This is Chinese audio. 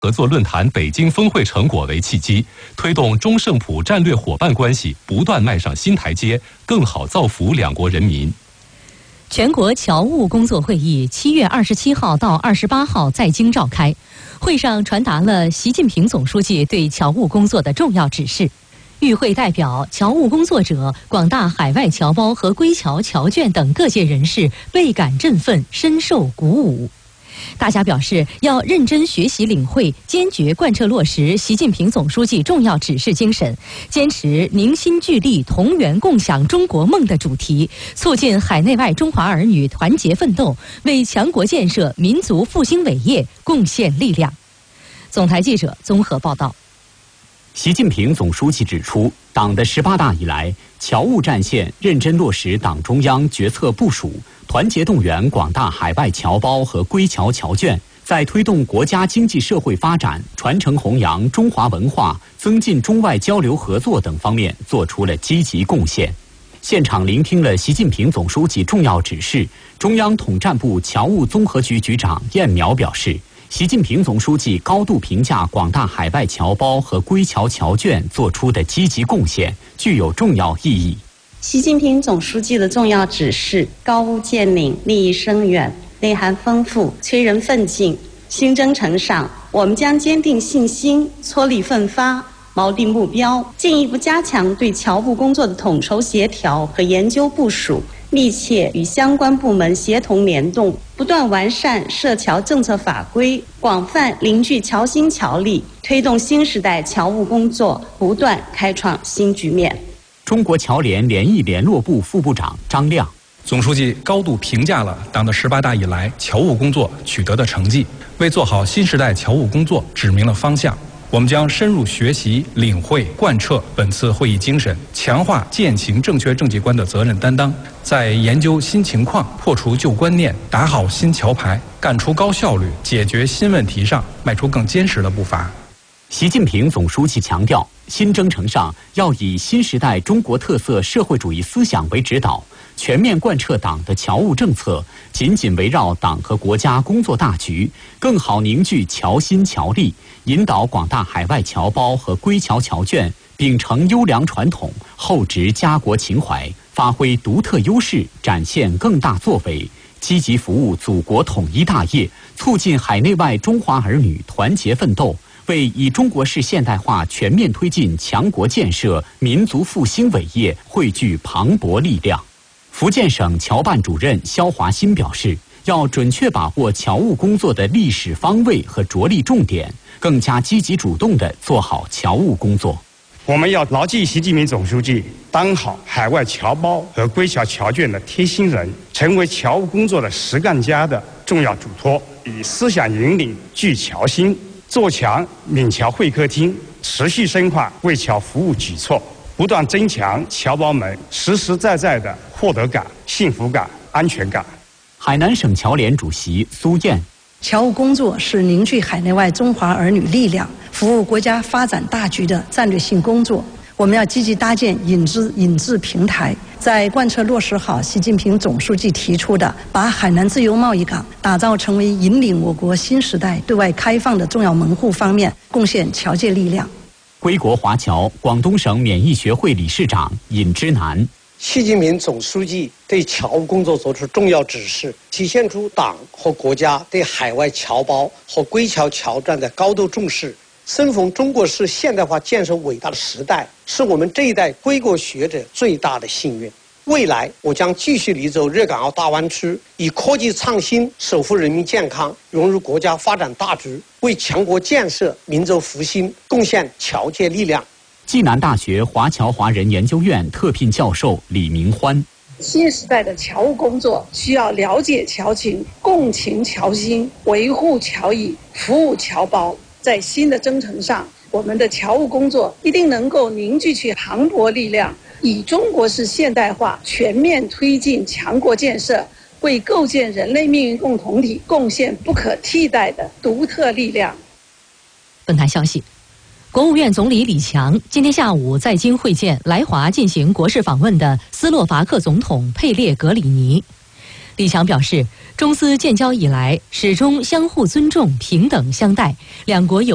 合作论坛北京峰会成果为契机，推动中盛普战略伙伴关系不断迈上新台阶，更好造福两国人民。 全国侨务工作会议7月27号到28号在京召开，会上传达了习近平总书记对侨务工作的重要指示。与会代表、侨务工作者、广大海外侨胞和归侨侨眷等各界人士倍感振奋，深受鼓舞。大家表示，要认真学习领会，坚决贯彻落实习近平总书记重要指示精神，坚持凝心聚力、同源共享中国梦的主题，促进海内外中华儿女团结奋斗，为强国建设、民族复兴伟业贡献力量。总台记者综合报道。 习近平总书记指出，党的18大以来，侨务战线认真落实党中央决策部署，团结动员广大海外侨胞和归侨侨眷，在推动国家经济社会发展、传承弘扬中华文化、增进中外交流合作等方面做出了积极贡献。现场聆听了习近平总书记重要指示，中央统战部侨务综合局局长燕苗表示，习近平总书记高度评价广大海外侨胞和归侨侨眷做出的积极贡献，具有重要意义。 习近平总书记的重要指示高屋建瓴，立意深远，内涵丰富，催人奋进。新征程上，我们将坚定信心，撮力奋发，锚定目标，进一步加强对侨务工作的统筹协调和研究部署，密切与相关部门协同联动，不断完善涉侨政策法规，广泛凝聚侨心侨力，推动新时代侨务工作不断开创新局面。 中国侨联联谊联络部副部长张亮， 总书记高度评价了党的18大以来侨务工作取得的成绩，为做好新时代侨务工作指明了方向。我们将深入学习、领会、贯彻本次会议精神，强化践行正确政绩观的责任担当，在研究新情况、破除旧观念、打好新桥牌、干出高效率、解决新问题上迈出更坚实的步伐。 习近平总书记强调，新征程上要以新时代中国特色社会主义思想为指导，全面贯彻党的侨务政策，紧紧围绕党和国家工作大局，更好凝聚侨心侨力，引导广大海外侨胞和归侨侨眷秉承优良传统，厚植家国情怀，发挥独特优势，展现更大作为，积极服务祖国统一大业，促进海内外中华儿女团结奋斗，为以中国式现代化全面推进强国建设、民族复兴伟业汇聚磅礴力量。福建省侨办主任肖华新表示，要准确把握侨务工作的历史方位和着力重点，更加积极主动地做好侨务工作。 我们要牢记习近平总书记当好海外侨胞和归侨侨眷的贴心人，成为侨务工作的实干家的重要嘱托，以思想引领聚侨心，做强闽侨会客厅，持续深化为侨服务举措，不断增强侨胞们实实在在的获得感、幸福感、安全感。 海南省侨联主席苏燕， 侨务工作是凝聚海内外中华儿女力量、服务国家发展大局的战略性工作。我们要积极搭建引资平台，在贯彻落实好习近平总书记提出的把海南自由贸易港打造成为引领我国新时代对外开放的重要门户方面贡献侨界力量。 归国华侨广东省免疫学会理事长尹之南， 习近平总书记对侨务工作作出重要指示，体现出党和国家对海外侨胞和归侨侨眷的高度重视。生逢中国式现代化建设伟大的时代，是我们这一代归国学者最大的幸运。未来，我将继续力走粤港澳大湾区，以科技创新守护人民健康，融入国家发展大局，为强国建设、民族复兴贡献侨界力量。 暨南大学华侨华人研究院特聘教授李明欢， 新时代的侨务工作需要了解侨情、共情侨心、维护侨谊、服务侨胞。在新的征程上，我们的侨务工作一定能够凝聚起磅礴力量，以中国式现代化全面推进强国建设，为构建人类命运共同体贡献不可替代的独特力量。 本台消息，国务院总理李强今天下午在京会见来华进行国事访问的斯洛伐克总统佩列格里尼。李强表示，中斯建交以来始终相互尊重、平等相待，两国有